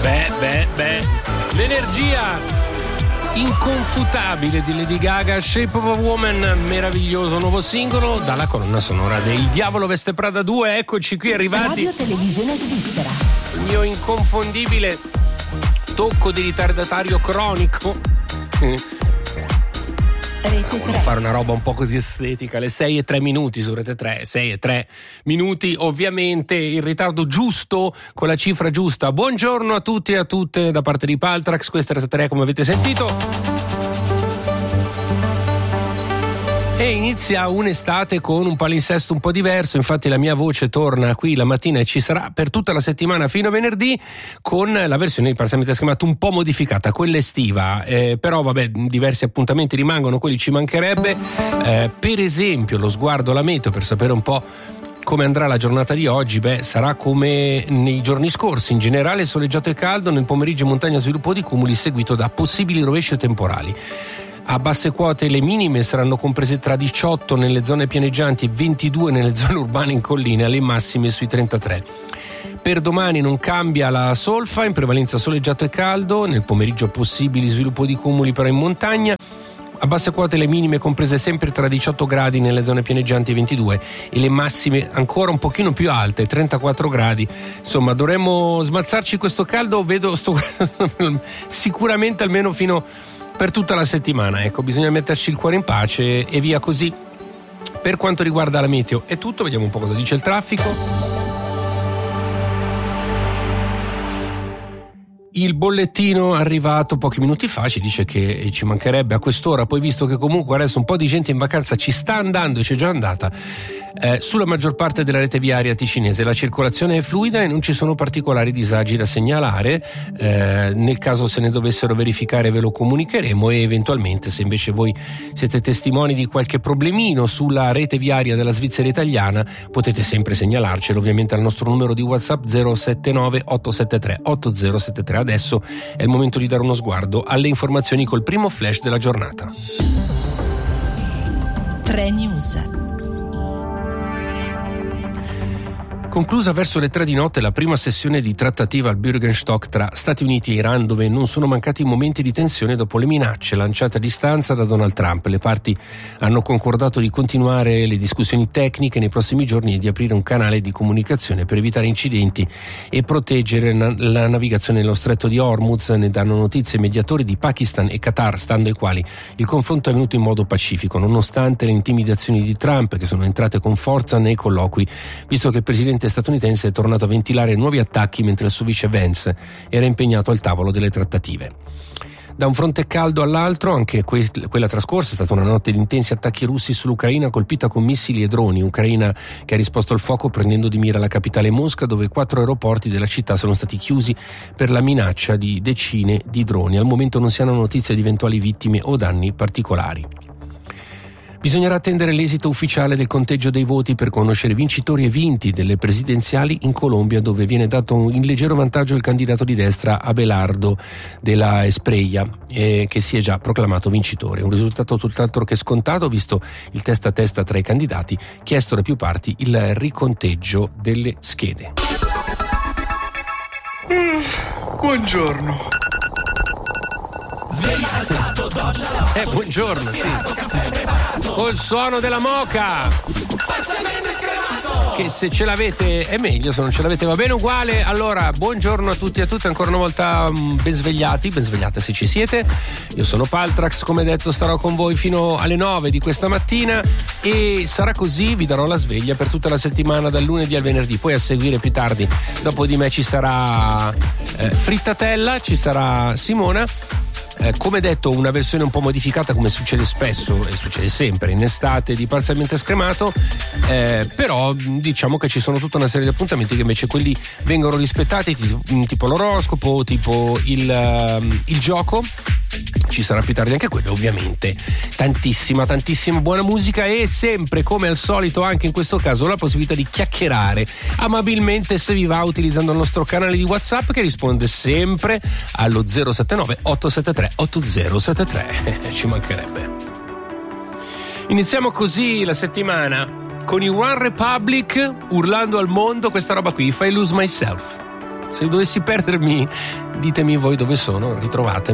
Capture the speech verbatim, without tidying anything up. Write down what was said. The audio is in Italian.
Beh, beh, beh. L'energia inconfutabile di Lady Gaga, Shape of a Woman, meraviglioso nuovo singolo dalla colonna sonora dei Diavolo Veste Prada due. Eccoci qui arrivati. Radio Televisione Svizzera. Il mio inconfondibile tocco di ritardatario cronico. Rete Volevo fare una roba un po' così estetica, le sei e tre minuti su Rete tre, sei e tre minuti, ovviamente il ritardo giusto con la cifra giusta. Buongiorno a tutti e a tutte da parte di Paltrax, questa è Rete tre come avete sentito. E inizia un'estate con un palinsesto un po' diverso, infatti la mia voce torna qui la mattina e ci sarà per tutta la settimana fino a venerdì con la versione di Parzialmente Schemato un po' modificata, quella estiva, eh, però vabbè, diversi appuntamenti rimangono, quelli ci mancherebbe, eh, per esempio lo sguardo alla meteo per sapere un po' come andrà la giornata di oggi. Beh, sarà come nei giorni scorsi, in generale soleggiato e caldo, nel pomeriggio in montagna sviluppo di cumuli seguito da possibili rovesci temporali. A basse quote le minime saranno comprese tra diciotto nelle zone pianeggianti e ventidue nelle zone urbane in collina, le massime sui trentatré. Per domani non cambia la solfa, in prevalenza soleggiato e caldo, nel pomeriggio possibili sviluppo di cumuli però in montagna. A basse quote le minime comprese sempre tra diciotto gradi nelle zone pianeggianti e ventidue e le massime ancora un pochino più alte, trentaquattro gradi. Insomma, dovremmo smazzarci questo caldo, vedo sto sicuramente almeno fino per tutta la settimana. Ecco, bisogna metterci il cuore in pace e via così. Per quanto riguarda la meteo è tutto, vediamo un po' cosa dice il traffico. Il bollettino arrivato pochi minuti fa ci dice che ci mancherebbe a quest'ora, poi visto che comunque adesso un po' di gente in vacanza ci sta andando e c'è già andata, eh, sulla maggior parte della rete viaria ticinese la circolazione è fluida e non ci sono particolari disagi da segnalare. Eh, nel caso se ne dovessero verificare ve lo comunicheremo e eventualmente se invece voi siete testimoni di qualche problemino sulla rete viaria della Svizzera italiana potete sempre segnalarcelo ovviamente al nostro numero di WhatsApp zero sette nove otto sette tre otto zero sette tre. Adesso è il momento di dare uno sguardo alle informazioni col primo flash della giornata. tre News. Conclusa verso le tre di notte la prima sessione di trattativa al Bürgenstock tra Stati Uniti e Iran, dove non sono mancati momenti di tensione dopo le minacce lanciate a distanza da Donald Trump. Le parti hanno concordato di continuare le discussioni tecniche nei prossimi giorni e di aprire un canale di comunicazione per evitare incidenti e proteggere la navigazione nello stretto di Hormuz. Ne danno notizie mediatori di Pakistan e Qatar, stando ai quali il confronto è avvenuto in modo pacifico, nonostante le intimidazioni di Trump che sono entrate con forza nei colloqui, visto che il presidente statunitense è tornato a ventilare nuovi attacchi mentre il suo vice Vance era impegnato al tavolo delle trattative. Da un fronte caldo all'altro, anche que- quella trascorsa è stata una notte di intensi attacchi russi sull'Ucraina colpita con missili e droni. Ucraina che ha risposto al fuoco prendendo di mira la capitale Mosca, dove quattro aeroporti della città sono stati chiusi per la minaccia di decine di droni. Al momento non si hanno notizie di eventuali vittime o danni particolari. Bisognerà attendere l'esito ufficiale del conteggio dei voti per conoscere vincitori e vinti delle presidenziali in Colombia, dove viene dato in leggero vantaggio il candidato di destra Abelardo della Espriella, eh, che si è già proclamato vincitore. Un risultato tutt'altro che scontato, visto il testa a testa tra i candidati, chiesto da più parti il riconteggio delle schede. Mm, buongiorno. Sveglia alzato, doccia lavata. Eh, buongiorno, sì. Col suono della moca. Parzialmente scremato. Che se ce l'avete è meglio, se non ce l'avete va bene uguale. Allora, buongiorno a tutti e a tutte, ancora una volta ben svegliati, ben svegliate se ci siete. Io sono Paltrax, come detto starò con voi fino alle nove di questa mattina e sarà così, vi darò la sveglia per tutta la settimana dal lunedì al venerdì. Poi a seguire più tardi, dopo di me ci sarà eh, Frittatella, ci sarà Simona. Eh, come detto, una versione un po' modificata, come succede spesso e succede sempre in estate, di Parzialmente Scremato, eh, però diciamo che ci sono tutta una serie di appuntamenti che invece quelli vengono rispettati, tipo l'oroscopo, tipo il, uh, il gioco. Ci sarà più tardi anche quello, ovviamente tantissima tantissima buona musica e sempre come al solito anche in questo caso la possibilità di chiacchierare amabilmente se vi va, utilizzando il nostro canale di WhatsApp che risponde sempre allo zero sette nove otto sette tre otto zero sette tre. Ci mancherebbe. Iniziamo così la settimana con i One Republic urlando al mondo questa roba qui, If I Lose Myself. Se dovessi perdermi, ditemi voi dove sono, ritrovatemi.